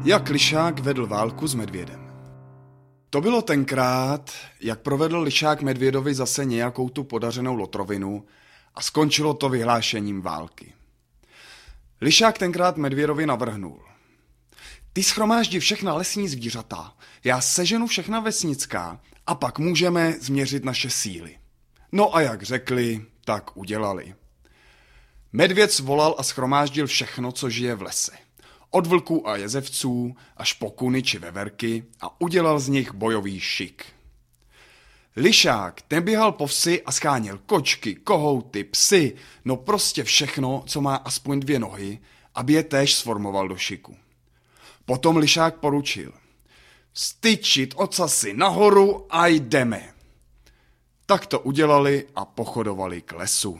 Jak Lišák vedl válku s medvědem. To bylo tenkrát, jak provedl Lišák medvědovi zase nějakou tu podařenou lotrovinu a skončilo to vyhlášením války. Lišák tenkrát medvědovi navrhnul: ty shromáždi všechna lesní zvířata, já seženu všechna vesnická a pak můžeme změřit naše síly. No a jak řekli, tak udělali. Medvěd svolal a shromáždil všechno, co žije v lese. Od vlků a jezevců až po kuny či veverky a udělal z nich bojový šik. Lišák ten běhal po vsi a scháněl kočky, kohouty, psy, no prostě všechno, co má aspoň 2 nohy, aby je též sformoval do šiku. Potom Lišák poručil: styčit ocasy nahoru a jdeme. Tak to udělali a pochodovali k lesu.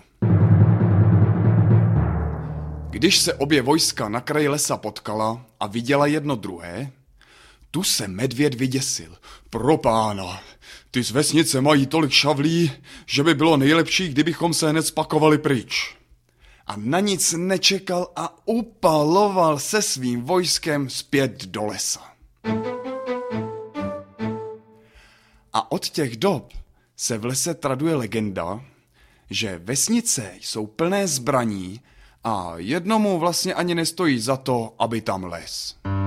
Když se obě vojska na kraji lesa potkala a viděla jedno druhé, tu se medvěd vyděsil. Pro pána, ty z vesnice mají tolik šavlí, že by bylo nejlepší, kdybychom se hned spakovali pryč. A na nic nečekal a upaloval se svým vojskem zpět do lesa. A od těch dob se v lese traduje legenda, že vesnice jsou plné zbraní a jednomu vlastně ani nestojí za to, aby tam les.